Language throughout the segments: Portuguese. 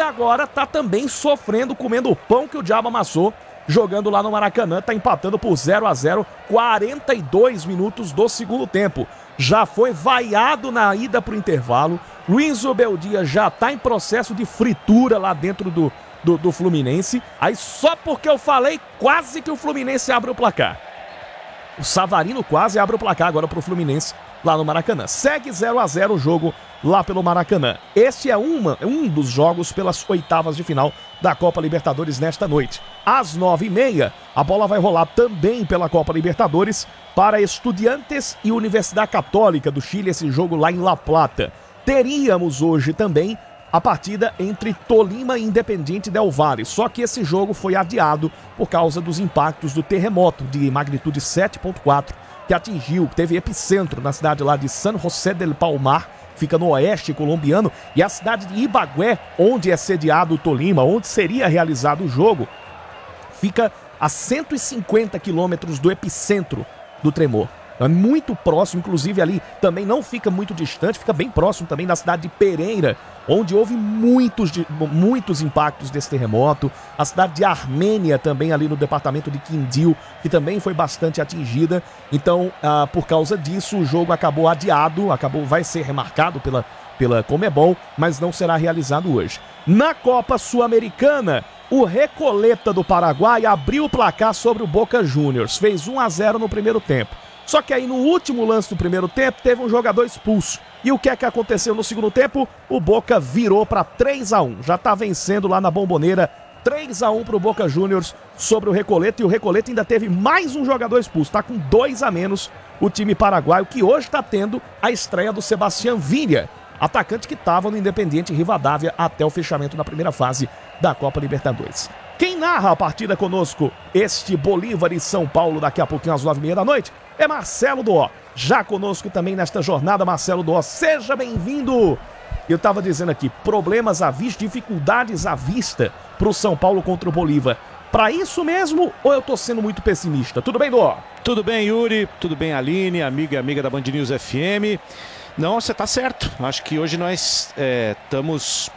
agora tá também sofrendo, comendo o pão que o diabo amassou, jogando lá no Maracanã, tá empatando por 0-0, 42 minutos do segundo tempo. Já foi vaiado na ida pro intervalo. Luiz Obeldia já tá em processo de fritura lá dentro do Fluminense. Aí só porque eu falei, quase que o Fluminense abre o placar. O Savarino quase abre o placar agora pro Fluminense lá no Maracanã. Segue 0-0 o jogo lá pelo Maracanã. Este é um dos jogos pelas oitavas de final da Copa Libertadores nesta noite. Às 9h30, a bola vai rolar também pela Copa Libertadores para Estudiantes e Universidade Católica do Chile, esse jogo lá em La Plata. Teríamos hoje também a partida entre Tolima e Independiente Del Valle, só que esse jogo foi adiado por causa dos impactos do terremoto de magnitude 7.4 que teve epicentro na cidade lá de San José del Palmar, fica no oeste colombiano, e a cidade de Ibagué, onde é sediado o Tolima, onde seria realizado o jogo, fica a 150 quilômetros do epicentro do tremor. É muito próximo, inclusive ali também não fica muito distante, fica bem próximo também da cidade de Pereira, onde houve muitos impactos desse terremoto. A cidade de Armênia também ali no departamento de Quindío, que também foi bastante atingida. Então, por causa disso, o jogo acabou adiado, vai ser remarcado pela Conmebol, mas não será realizado hoje. Na Copa Sul-Americana, o Recoleta do Paraguai abriu o placar sobre o Boca Juniors, fez 1-0 no primeiro tempo. Só que aí no último lance do primeiro tempo teve um jogador expulso. E o que é que aconteceu no segundo tempo? O Boca virou para 3-1. Já está vencendo lá na Bomboneira, 3-1 para o Boca Juniors sobre o Recoleta. E o Recoleta ainda teve mais um jogador expulso. Está com 2 a menos o time paraguaio, que hoje está tendo a estreia do Sebastián Villa, atacante que estava no Independiente Rivadavia até o fechamento da primeira fase da Copa Libertadores. Quem narra a partida conosco, este Bolívar e São Paulo, daqui a pouquinho às 9h30 da noite, é Marcelo Doó. Já conosco também nesta jornada, Marcelo Doó, seja bem-vindo. Eu estava dizendo aqui, problemas à vista, dificuldades à vista para o São Paulo contra o Bolívar. Para isso mesmo ou eu tô sendo muito pessimista? Tudo bem, Doó? Tudo bem, Yuri, tudo bem, Aline, amiga e amiga da Band News FM. Não, você tá certo. Acho que hoje nós estamos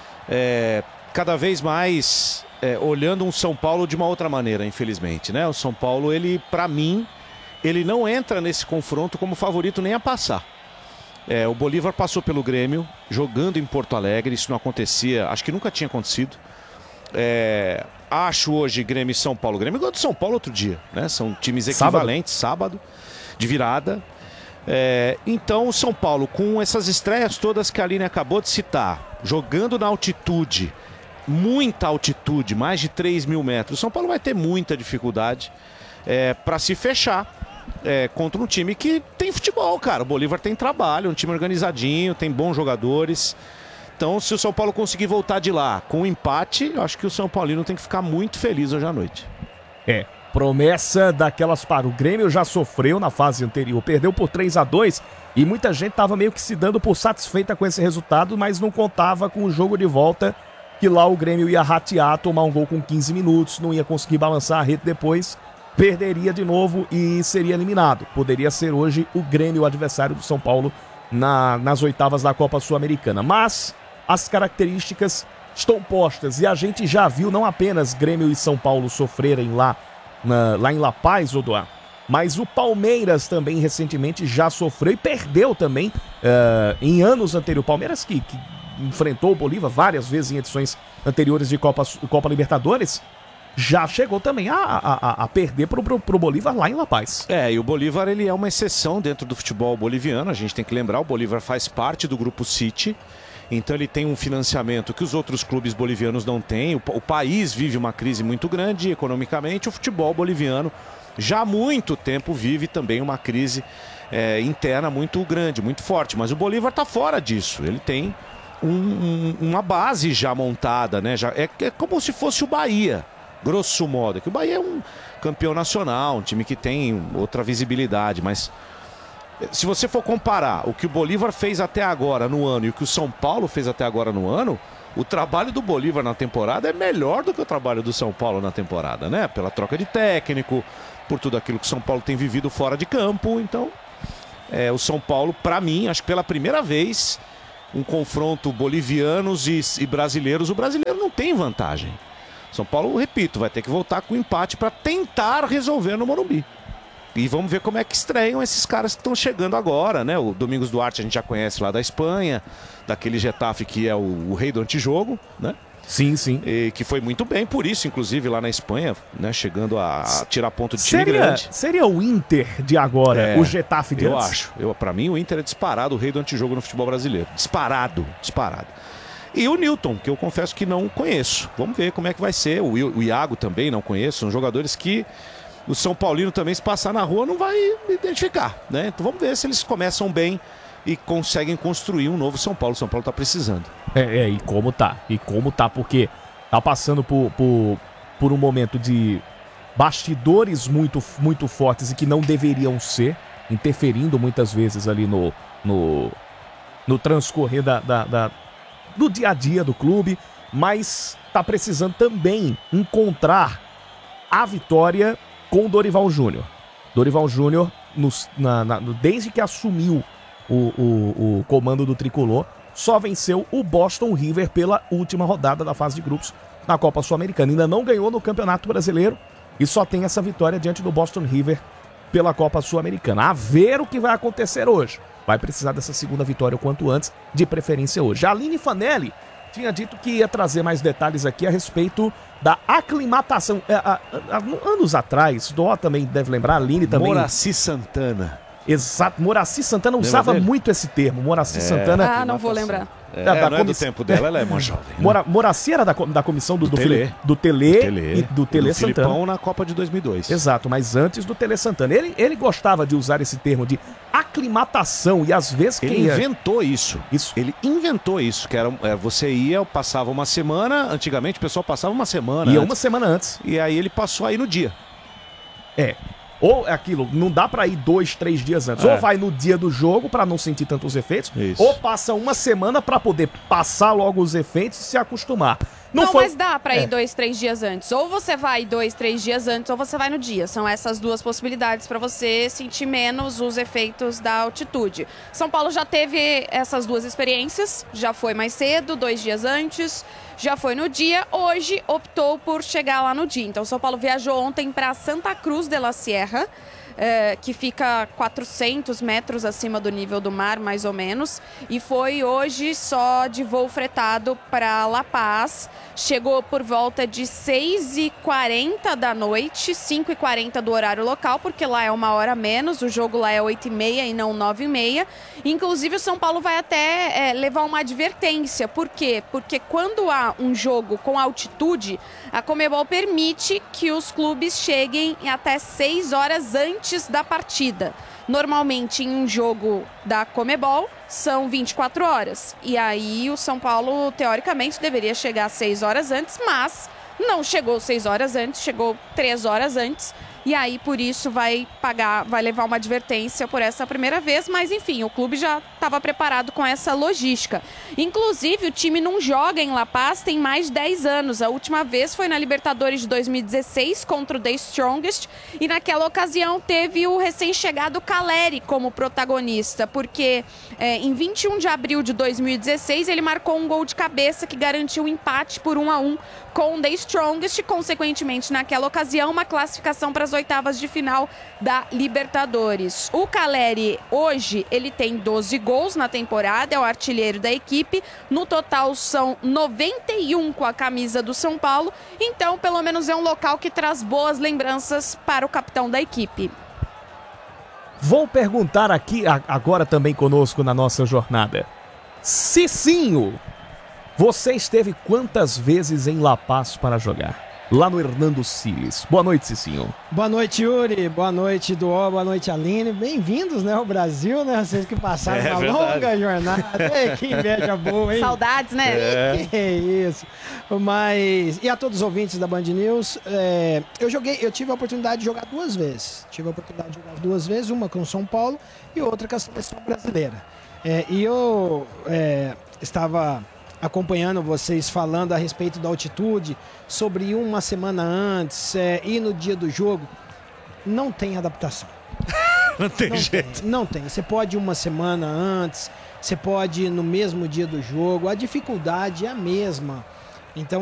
cada vez mais olhando um São Paulo de uma outra maneira, infelizmente, né? O São Paulo, ele, para mim, ele não entra nesse confronto como favorito nem a passar. O Bolívar passou pelo Grêmio, jogando em Porto Alegre, isso não acontecia, acho que nunca tinha acontecido. Acho hoje Grêmio e São Paulo. Grêmio ganhou do São Paulo outro dia, né? São times equivalentes, sábado de virada. Então o São Paulo, com essas estreias todas que a Aline acabou de citar, jogando na altitude, muita altitude, mais de 3.000 metros, o São Paulo vai ter muita dificuldade para se fechar contra um time que tem futebol, cara. O Bolívar tem trabalho, um time organizadinho, tem bons jogadores. Então, se o São Paulo conseguir voltar de lá com um empate, eu acho que o São Paulino tem que ficar muito feliz hoje à noite. Promessa daquelas para o Grêmio já sofreu na fase anterior, perdeu por 3-2 e muita gente estava meio que se dando por satisfeita com esse resultado, mas não contava com o jogo de volta, que lá o Grêmio ia ratear, tomar um gol com 15 minutos, não ia conseguir balançar a rede depois, perderia de novo e seria eliminado. Poderia ser hoje o Grêmio o adversário do São Paulo nas oitavas da Copa Sul-Americana, mas as características estão postas e a gente já viu não apenas Grêmio e São Paulo sofrerem lá em La Paz, Odoá, mas o Palmeiras também recentemente já sofreu e perdeu também em anos anteriores. O Palmeiras que enfrentou o Bolívar várias vezes em edições anteriores de Copa Libertadores, já chegou também a perder pro Bolívar lá em La Paz. E o Bolívar, ele é uma exceção dentro do futebol boliviano. A gente tem que lembrar, o Bolívar faz parte do Grupo City, então ele tem um financiamento que os outros clubes bolivianos não têm. O país vive uma crise muito grande economicamente. O futebol boliviano já há muito tempo vive também uma crise interna muito grande, muito forte. Mas o Bolívar está fora disso. Ele tem uma base já montada, né? É como se fosse o Bahia, grosso modo. Que o Bahia é um campeão nacional, um time que tem outra visibilidade, mas se você for comparar o que o Bolívar fez até agora no ano e o que o São Paulo fez até agora no ano, o trabalho do Bolívar na temporada é melhor do que o trabalho do São Paulo na temporada, né? Pela troca de técnico, por tudo aquilo que o São Paulo tem vivido fora de campo. Então, o São Paulo, para mim, acho que pela primeira vez, um confronto bolivianos e brasileiros, o brasileiro não tem vantagem. São Paulo, repito, vai ter que voltar com empate para tentar resolver no Morumbi. E vamos ver como é que estreiam esses caras que estão chegando agora, né? O Domingos Duarte a gente já conhece lá da Espanha, daquele Getafe que é o rei do antijogo, né? Sim, sim. E que foi muito bem, por isso, inclusive, lá na Espanha, né? Chegando a tirar ponto de time grande. Seria o Inter de agora, o Getafe de eu antes? acho. Pra mim, o Inter é disparado o rei do antijogo no futebol brasileiro. Disparado. E o Newton, que eu confesso que não conheço. Vamos ver como é que vai ser. O Iago também não conheço. São jogadores que o São Paulino também, se passar na rua, não vai identificar, né? Então vamos ver se eles começam bem e conseguem construir um novo São Paulo. O São Paulo tá precisando. E como tá, porque tá passando por um momento de bastidores muito, muito fortes e que não deveriam ser, interferindo muitas vezes ali no transcorrer do dia a dia do clube, mas tá precisando também encontrar a vitória com o Dorival Júnior. Dorival Júnior, desde que assumiu o comando do Tricolor, só venceu o Boston River pela última rodada da fase de grupos na Copa Sul-Americana. Ainda não ganhou no Campeonato Brasileiro e só tem essa vitória diante do Boston River pela Copa Sul-Americana. A ver o que vai acontecer hoje. Vai precisar dessa segunda vitória o quanto antes, de preferência hoje. A Aline Fanelli tinha dito que ia trazer mais detalhes aqui a respeito da aclimatação. Anos atrás, Dó também deve lembrar, a Aline também. Moraci Santana. Exato, Moraci Santana usava muito esse termo. Moraci Santana. Não vou lembrar. Não é do tempo dela, ela é mais jovem. Moraci era da comissão do Telê e do Telê Santana. Filipão na Copa de 2002. Exato, mas antes do Telê Santana. Ele gostava de usar esse termo de aclimatação e às vezes... Ele inventou isso. Ele inventou isso, que era você passava uma semana, antigamente o pessoal passava uma semana. Uma semana antes. E aí ele passou aí no dia. Ou aquilo, não dá pra ir 2, 3 dias antes. Ou vai no dia do jogo pra não sentir tantos efeitos, ou passa uma semana pra poder passar logo os efeitos e se acostumar. Mas dá pra ir 2, 3 dias antes. Ou você vai 2, 3 dias antes, ou você vai no dia. São essas duas possibilidades pra você sentir menos os efeitos da altitude. São Paulo já teve essas duas experiências. Já foi mais cedo, 2 dias antes. Já foi no dia. Hoje optou por chegar lá no dia. Então, São Paulo viajou ontem pra Santa Cruz de la Sierra, que fica 400 metros acima do nível do mar, mais ou menos. E foi hoje só de voo fretado para La Paz. Chegou por volta de 6h40 da noite, 5h40 do horário local, porque lá é 1 hora menos, o jogo lá é 8h30 e não 9h30. Inclusive, o São Paulo vai até levar uma advertência. Por quê? Porque quando há um jogo com altitude, a Conmebol permite que os clubes cheguem até 6 horas antes da partida. Normalmente, em um jogo da Conmebol, são 24 horas. E aí, o São Paulo, teoricamente, deveria chegar 6 horas antes, mas não chegou 6 horas antes, chegou 3 horas antes. E aí, por isso, vai levar uma advertência por essa primeira vez. Mas, enfim, o clube já estava preparado com essa logística. Inclusive, o time não joga em La Paz tem mais de 10 anos. A última vez foi na Libertadores de 2016 contra o The Strongest. E naquela ocasião teve o recém-chegado Caleri como protagonista. Porque em 21 de abril de 2016 ele marcou um gol de cabeça que garantiu o empate por 1-1 com o The Strongest. Consequentemente, naquela ocasião, uma classificação para as oitavas de final da Libertadores. O Caleri, hoje, ele tem 12 gols na temporada, é o artilheiro da equipe. No total, são 91 com a camisa do São Paulo. Então, pelo menos é um local que traz boas lembranças para o capitão da equipe. Vou perguntar aqui, agora também conosco na nossa jornada. Cicinho, você esteve quantas vezes em La Paz para jogar? Lá no Hernando Siles. Boa noite, Cicinho. Boa noite, Yuri. Boa noite, Duó. Boa noite, Aline. Bem-vindos, né, ao Brasil, né? Vocês que passaram uma longa jornada. Ei, que inveja boa, hein? Saudades, né? Que isso. Mas... E a todos os ouvintes da Band News, eu tive a oportunidade de jogar 2 vezes. Tive a oportunidade de jogar 2 vezes, uma com o São Paulo e outra com a seleção brasileira. E eu estava acompanhando vocês falando a respeito da altitude, sobre uma semana antes e no dia do jogo. Não tem adaptação. Não tem jeito. Não tem. Você pode ir uma semana antes, você pode ir no mesmo dia do jogo, a dificuldade é a mesma. Então